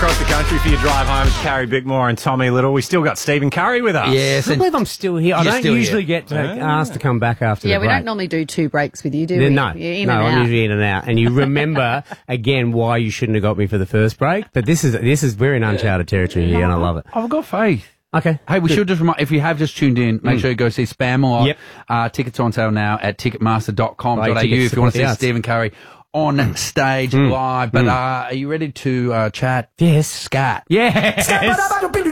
across the country for your drive home. It's Carrie Bickmore and Tommy Little. We still got Stephen Curry with us. Yes. I believe I'm still here. I You're don't still usually here. get asked to come back after the Yeah, we break. don't normally do 2 breaks with you, do we? No, You're in no, and I'm out. usually in and out. And you remember, again, why you shouldn't have got me for the first break. But this is we're in uncharted territory here, and I love it. I've got faith. Okay. Hey, we should just remind, if you have just tuned in, make sure you go see Spamalot. Yep. Tickets are on sale now at ticketmaster.com.au Buy if tickets, you want support to the see arts. Stephen Curry on stage live. But are you ready to chat? Yes. Scat. Yes. Do I have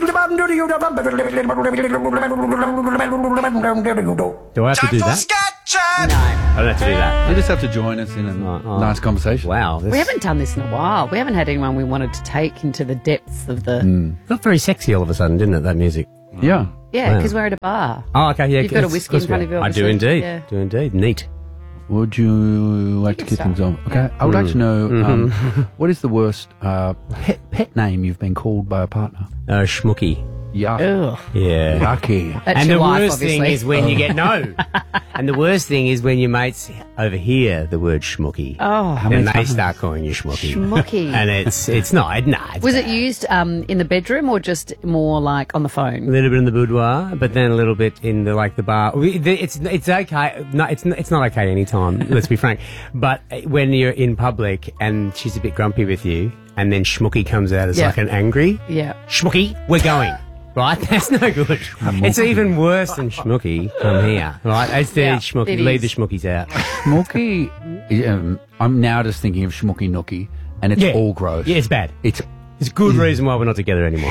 to do that? No. I don't have to do that. You just have to join us in a nice conversation. Wow. We haven't done this in a while. We haven't had anyone we wanted to take into the depths of the... Got very sexy all of a sudden, didn't it, that music? Yeah. Yeah, Wow. because we're at a bar. Oh, okay, yeah. You've got a of whiskey in course front we of you, are. I do obviously. indeed. Yeah. Do indeed. Neat. Would you like to can kick things start. off? Okay. I would like to know what is the worst pet name you've been called by a partner? Schmucky. Yuck. Ugh. Yeah. Yucky. That's And your the wife, worst obviously. thing is when you get no. And the worst thing is when your mates overhear the word schmucky. Oh. And they start calling you schmucky. Schmucky. And it's not. Nah, it's Was it bad. used in the bedroom or just more like on the A phone? little bit in the boudoir, but then a little bit in the the bar. It's okay. No, it's not okay anytime. Let's be frank. But when you're in public and she's a bit grumpy with you, and then schmucky comes out as Yeah. like an angry Yeah. schmucky, we're going. Right, that's no good. It's even worse than schmucky. Come here, right? It's the Yeah, schmucky. it Leave the is. schmuckies out. Schmucky. I'm now just thinking of Schmucky Nookie, and it's all gross. Yeah, it's bad. It's It's a good reason why we're not together anymore.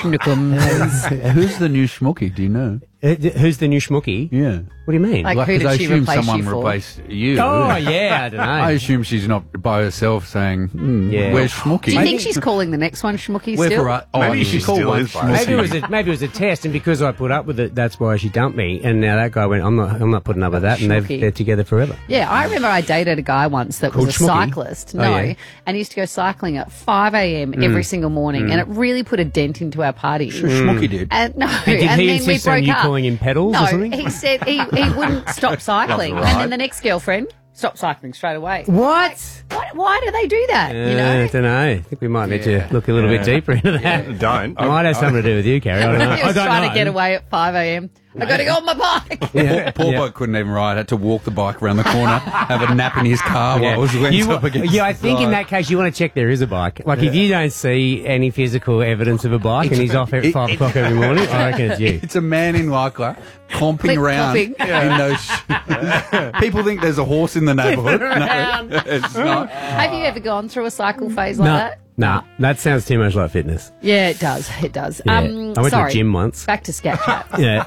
who's the new Schmucky? Do you know? Who's the new schmucky? Yeah. What do you mean? Like, who 'cause did I she assume replace someone you for? replaced you. Oh yeah, I don't know. I assume she's not by herself saying, Yeah. "Where's Schmucky?" Do you think she's calling the next one Schmucky We're still? for us. Maybe she called still one is by Schmucky. Maybe it was a test, and because I put up with it, that's why she dumped me. And now that guy went, I'm not putting up with that, and Schmucky. they're together forever. Yeah, I remember I dated a guy once that was a Called Schmucky? cyclist. Oh, No, yeah. and he used to go cycling at 5 a.m. every single morning, and it really put a dent into our party. Schmucky did. And no, Did and he then we insist on broke you up. calling him pedals no, or something? he said he wouldn't stop cycling, Love the and ride. then the next girlfriend stopped cycling straight away. What? Why do they do that? You know, I don't know. I think we might need to look a little bit deeper into that. Don't. It might have something to do with you, Carrie. I don't know. he was I don't trying know. to get away at 5 a.m. I got to go on my bike. Poor bloke couldn't even ride. Had to walk the bike around the corner, have a nap in his car while it was leaned up against. I think in that case you want to check there is a bike. Like if you don't see any physical evidence of a bike and he's off at 5 o'clock every morning, I reckon it's you. It's a man in lycra clomping Clip around clomping. in those. People think there's a horse in the neighbourhood. No, it's not. Have you ever gone through a cycle phase like that? Nah, that sounds too much like fitness. Yeah, it does. It does. Yeah. I went to sorry. a gym once. Back to Scat Chat. Yeah.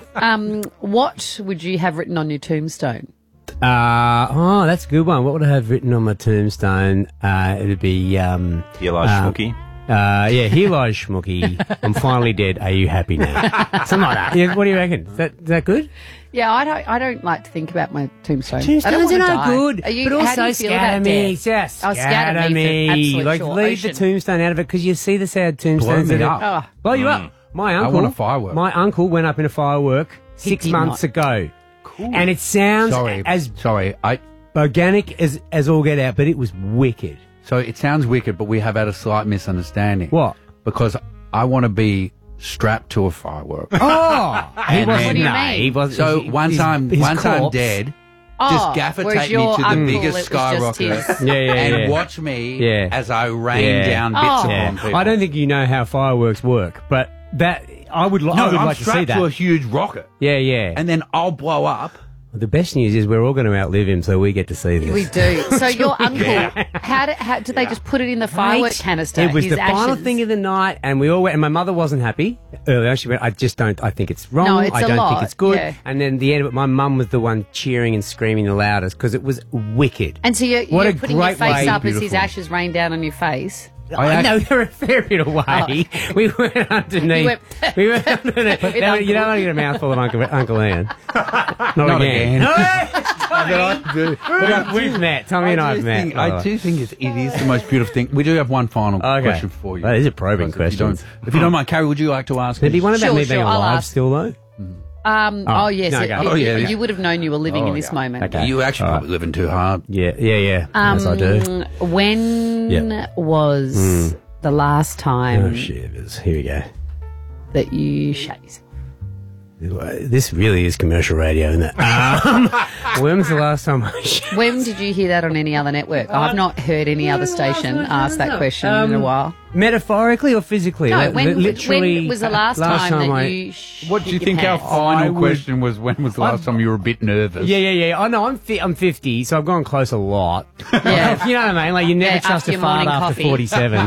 What would you have written on your tombstone? That's a good one. What would I have written on my tombstone? It would be, Here lies Schmucky. here lies Schmucky. I'm finally dead. Are you happy now? Something like that. Yeah, what do you reckon? Is that good? Yeah, I don't like to think about my tombstone. I don't Tombstones want are to no die. good, Are you, but how do also you feel about scatterme. death? Yes, Oh, scatter me for absolute Like sure. leave the Ocean. tombstone out of it because you see the sad tombstones me that are- up. Oh. blow you up. My uncle, want a firework. My uncle went up in a firework He 6 did months not. ago, and it sounds as Sorry. organic as all get out, but it was wicked. So it sounds wicked, but we have had a slight misunderstanding. What? Because I want to be strapped to a firework. Oh, he And wasn't. then- What do you no, mean? he wasn't. So his- once his I'm corpse- dead, Oh, just gaffer whereas take me your to the uncle, it biggest was just skyrocket his- and yeah. watch me Yeah. as I rain Yeah. down bits Oh. upon people. I don't think you know how fireworks work, but that I would, No, I would I'm like to see strapped that. to a huge rocket, Yeah, yeah. and then I'll blow up. The best news is we're all going to outlive him, so we get to see this. We do. So your uncle, how did they just put it in the firework Mate, canister? It was his the final ashes? thing of the night, and we all went. And my mother wasn't happy earlier. She went, "I just don't. I think it's wrong. No, it's I a don't lot, think it's good." yeah. And then the end of it, my mum was the one cheering and screaming the loudest because it was wicked. And so you're What a putting your great face way- up as his Beautiful. ashes rain down on your face. I know they're a fair bit away. We went underneath. You We went underneath. With Now, you don't Uncle. want to get a mouthful of Uncle Ian. Not again. We've met. Tommy and I have met. I do think it is the most beautiful thing. We do have one final Okay. question for you. That is a probing If you don't- question. If you don't mind, Carrie, would you like to ask? Did he us? want about Sure, me being sure, I'll alive ask. still though? Oh, yes. no, go. Oh, yeah, yeah. You would have known you were living in this moment. Okay. You actually probably living too hard. Yeah. Yes, I do. When Yeah. was the last time Oh, shivers. Here we go. that you shat yourself? This really is commercial radio, isn't it? When was the last time I shat? When did you hear that on any other network? I've not heard any other station ask that question in a while. Metaphorically or physically? No, Like, when literally, was the last time that you What do you shit think your our pants? final question was? When was the last time you were a bit nervous? Yeah. I know, I'm 50, so I've gone close a lot. Yeah. You know what I mean? Like, you never Yeah, trust after a your fart morning after coffee. 47.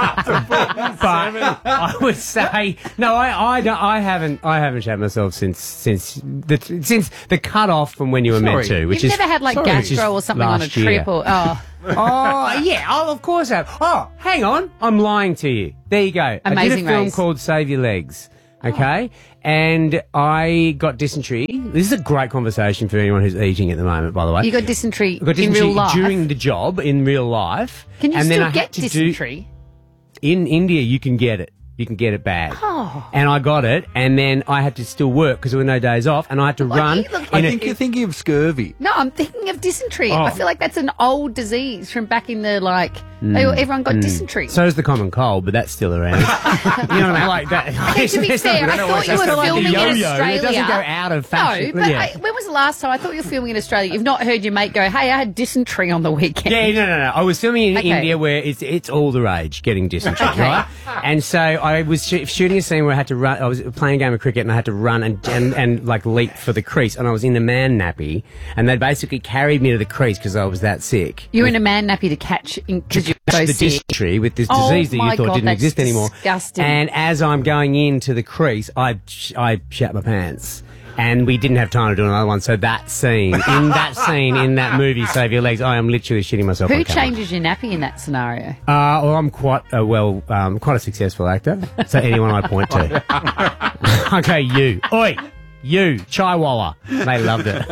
But I would say, no, I haven't shat myself since the cut off from when you were meant Sorry. to, which You've is never had like which is gastro or something on a last year. trip or Oh, yeah, of course I have. Oh, hang on. I'm lying to you. There you go. I did Amazing a film Race. called Save Your Legs. Okay? And I got dysentery. This is a great conversation for anyone who's eating at the moment, by the way. you got dysentery I got in dysentery real life. during the job in real life. Can you and then still I get had to dysentery? In India, you can get it. You can get it bad. Oh. And I got it, and then I had to still work because there were no days off, and I had to run. I think you're thinking of scurvy. No, I'm thinking of dysentery. Oh. I feel like that's an old disease from back in the everyone got dysentery. So is the common cold, but that's still around. You know what I mean? Like that. Okay, to be fair, I thought you were filming in Australia. It doesn't go out of fashion. No, but yeah. when was the last time? I thought you were filming in Australia. You've not heard your mate go, "Hey, I had dysentery on the weekend." Yeah, no. I was filming in Okay. India where it's all the rage getting dysentery, Okay. right? And so I was shooting a scene where I had to run. I was playing a game of cricket and I had to run and like leap for the crease. And I was in a man nappy, and they basically carried me to the crease because I was that sick. You were in a man nappy to catch because you're so the sick. dysentery with this Oh disease that my you thought God, didn't that's exist anymore. disgusting. And as I'm going into the crease, I shat my pants. And we didn't have time to do another one. So that scene, in that movie, Save Your Legs, I am literally shitting myself on Who camera. changes your nappy in that scenario? Well, I'm quite a successful actor. So anyone I point to. Okay, you. Oi! You, Chaiwalla. They loved it.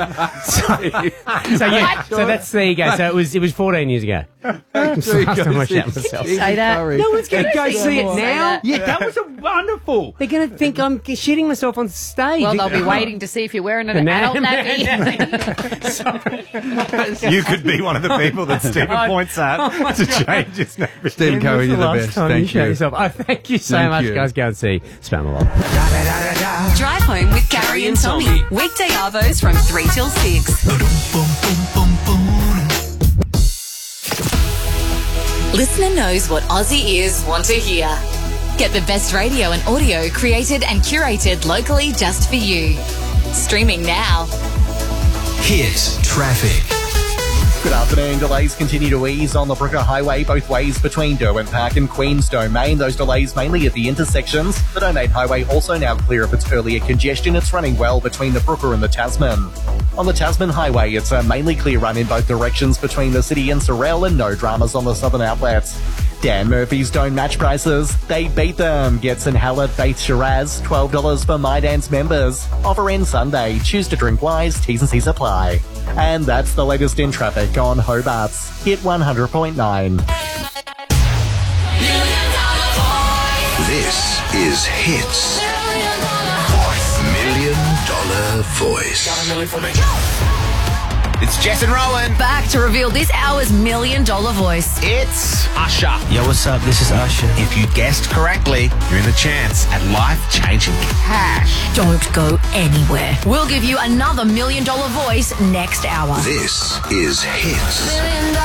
So that's, there you go. So it was 14 years ago. Last time I shat myself. Say that. No one's going to go think see it more. now. Say Yeah, that was wonderful. They're going to think I'm shitting myself on stage. Well, they'll be waiting to see if you're wearing an adult nappy. You could be one of the people that Stephen points at to change his name. Stephen Curry, you're the best. Thank you. Oh, thank you so Thank much, you. guys. Go and see Spamalot. Drive home with Gary and Tommy. Weekday arvos from 3 till 6. Listener knows what Aussie ears want to hear. Get the best radio and audio created and curated locally just for you. Streaming now. Hit traffic. Good afternoon. Delays continue to ease on the Brooker Highway both ways between Derwent Park and Queen's Domain. Those delays mainly at the intersections. The Donate Highway also now clear of its earlier congestion. It's running well between the Brooker and the Tasman. On the Tasman Highway, it's a mainly clear run in both directions between the city and Sorell, and no dramas on the southern outlets. Dan Murphy's don't match prices. They beat them. Get St. Hallett Faith Shiraz, $12 for My Dance members. Offer ends Sunday. Choose to drink wise. T's and C's apply. And that's the latest in traffic on Hobart's Hit 100.9. This is Hits. $1 million voice. It's Jess and Rowan. Back to reveal this hour's $1 million voice. It's Usher. Yo, what's up? This is Usher. If you guessed correctly, you're in the chance at life-changing cash. Don't go anywhere. We'll give you another $1 million voice next hour. This is Hits.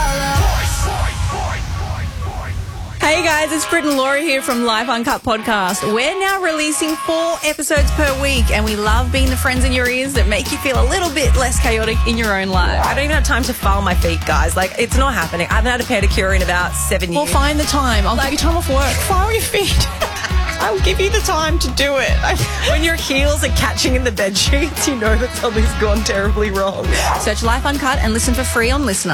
Hey guys, it's Brit and Laura here from Live Uncut Podcast. We're now releasing 4 episodes per week, and we love being the friends in your ears that make you feel a little bit less chaotic in your own life. I don't even have time to file my feet, guys. Like, it's not happening. I haven't had a pedicure in about 7 years. Well, find the time. I'll give you time off work. File your feet. I'll give you the time to do it. When your heels are catching in the bed sheets, you know that something's gone terribly wrong. Search Life Uncut and listen for free on Listener.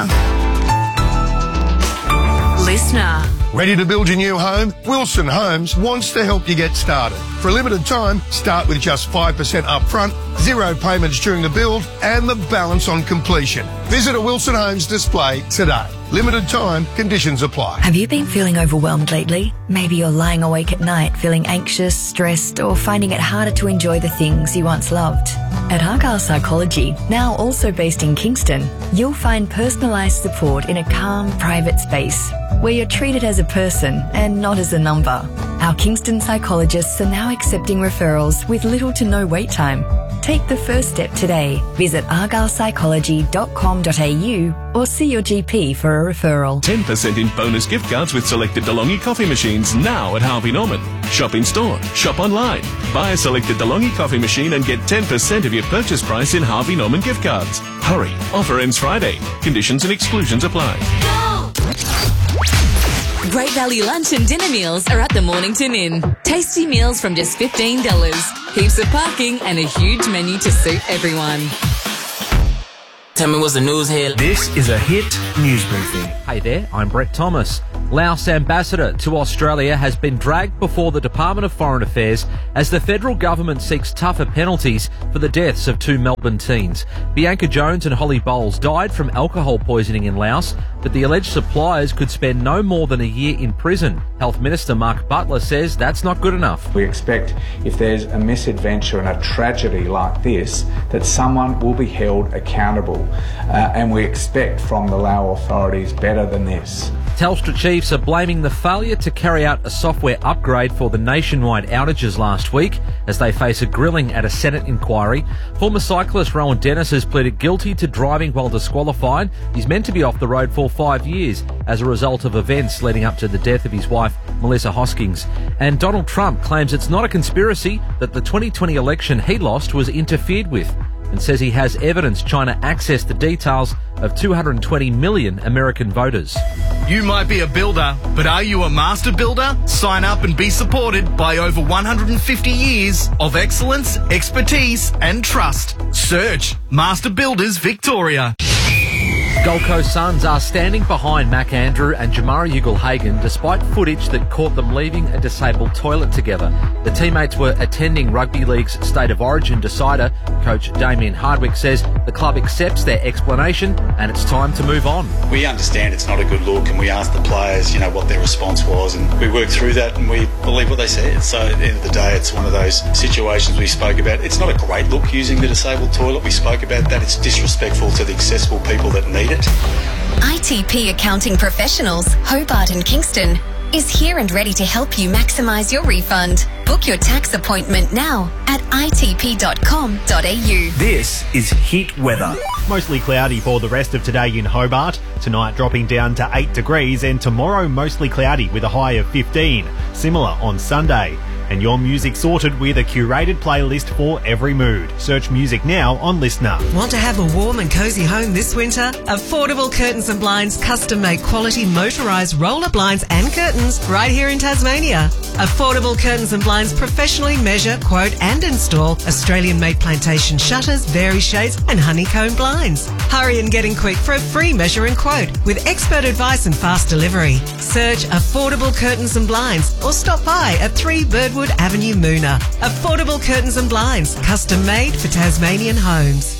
Listener. Ready to build your new home? Wilson Homes wants to help you get started. For a limited time, start with just 5% upfront, 0 payments during the build, and the balance on completion. Visit a Wilson Homes display today. Limited time, conditions apply. Have you been feeling overwhelmed lately? Maybe you're lying awake at night feeling anxious, stressed, or finding it harder to enjoy the things you once loved. At Argyle Psychology, now also based in Kingston, you'll find personalised support in a calm, private space. where you're treated as a person and not as a number. Our Kingston psychologists are now accepting referrals with little to no wait time. Take the first step today. Visit argylepsychology.com.au or see your GP for a referral. 10% in bonus gift cards with selected DeLonghi coffee machines now at Harvey Norman. Shop in store, shop online. Buy a selected DeLonghi coffee machine and get 10% of your purchase price in Harvey Norman gift cards. Hurry, offer ends Friday. Conditions and exclusions apply. Great value lunch and dinner meals are at the Mornington Inn. Tasty meals from just $15. Heaps of parking and a huge menu to suit everyone. Tell me what's the news here. This is a Hit News Briefing. Hey there, I'm Brett Thomas. Laos ambassador to Australia has been dragged before the Department of Foreign Affairs as the federal government seeks tougher penalties for the deaths of 2 Melbourne teens. Bianca Jones and Holly Bowles died from alcohol poisoning in Laos, but the alleged suppliers could spend no more than a year in prison. Health Minister Mark Butler says that's not good enough. We expect if there's a misadventure and a tragedy like this, that someone will be held accountable, and we expect from the Lao authorities better than this. Telstra chiefs are blaming the failure to carry out a software upgrade for the nationwide outages last week as they face a grilling at a Senate inquiry. Former cyclist Rowan Dennis has pleaded guilty to driving while disqualified. He's meant to be off the road for 5 years as a result of events leading up to the death of his wife, Melissa Hoskins. And Donald Trump claims it's not a conspiracy that the 2020 election he lost was interfered with, and says he has evidence China accessed the details of 220 million American voters. You might be a builder, but are you a master builder? Sign up and be supported by over 150 years of excellence, expertise and trust. Search Master Builders Victoria. Gold Coast Suns are standing behind Mac Andrew and Jamara Ugle-Hagan despite footage that caught them leaving a disabled toilet together. The teammates were attending Rugby League's State of Origin decider. Coach Damien Hardwick says the club accepts their explanation and it's time to move on. We understand it's not a good look and we asked the players, what their response was, and we worked through that and we believe what they said. So at the end of the day, it's one of those situations we spoke about. It's not a great look using the disabled toilet. We spoke about that. It's disrespectful to the accessible people that need it. ITP Accounting Professionals, Hobart and Kingston, is here and ready to help you maximise your refund. Book your tax appointment now at itp.com.au. This is Hit Weather. Mostly cloudy for the rest of today in Hobart. Tonight dropping down to 8 degrees and tomorrow mostly cloudy with a high of 15. Similar on Sunday. And your music sorted with a curated playlist for every mood. Search music now on Listener. Want to have a warm and cosy home this winter? Affordable Curtains and Blinds, custom-made quality motorised roller blinds and curtains right here in Tasmania. Affordable Curtains and Blinds professionally measure, quote and install Australian-made plantation shutters, vari shades and honeycomb blinds. Hurry and get in quick for a free measure and quote with expert advice and fast delivery. Search Affordable Curtains and Blinds or stop by at 3 Birdwood Avenue, Moona. Affordable Curtains and Blinds, custom made for Tasmanian homes.